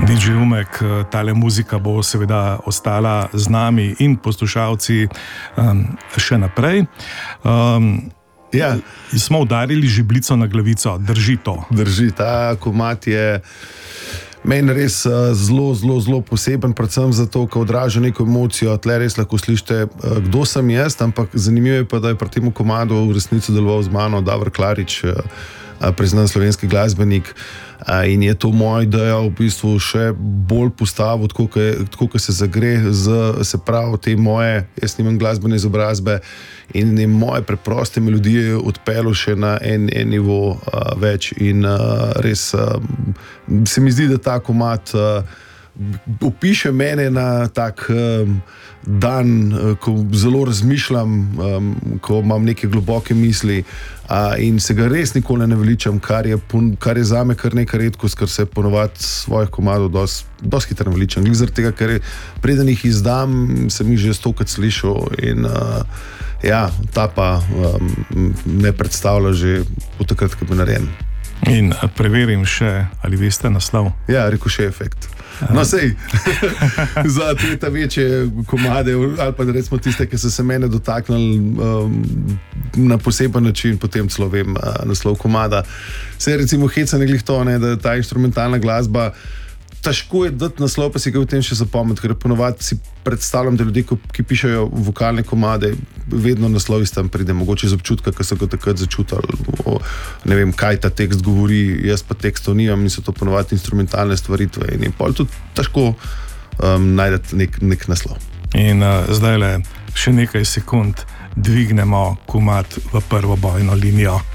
DJ Umek, tale muzika bo seveda ostala z nami in poslušalci še naprej. Ja. Smo udarili žebljico na glavico, drži to? Drži, ta komad je meni res zelo poseben, predvsem zato, ker odraža neko emocijo. Tle res lahko slišite, kdo sem jaz, ampak zanimivo je pa, da je pri tem komadu v resnici deloval z mano Davor Klarič, priznan slovenski glasbenik, in je to moja ideja v bistvu še bolj postavil, tako kot se zagre, se pravi te moje, jaz nimam glasbene izobrazbe in moje preproste melodije odpeljal še na en nivo več in res se mi zdi, da ta komad opiše mene na tak dan, ko zelo razmišljam, ko imam neke globoke misli in se ga res nikoli ne naveličam, kar je zame kar neka redkost, ker se ponovadi svojih komadov dosti hitro naveličam. Zaradi tega, ker preden jih izdam, sem jih že stokrat slišal in ta pa ne predstavlja že od takrat, ko je bil narejen. In preverim še, ali veste naslov? Ja, Ricochet efekt. No, sej, za te večje komade, ali pa recimo tiste, ki so se mene dotaknili na poseben način, potem celo vem naslov komada. Sej recimo hecanje glih to, da ta instrumentalna glasba, težko je dati naslov, pa si ga v tem še zapomniti, ker ponovadi si predstavljam, da ljudje, ki pišejo vokalne komade, vedno naslov iz tam pride, mogoče iz občutka, ki so ga takrat začutili, ne vem, kaj ta tekst govori, jaz pa tekstov nimam in so to ponovadi instrumentalne stvaritve in pol tudi težko najdete nek naslov. In zdajle še nekaj sekund dvignemo komad v prvo bojno linijo.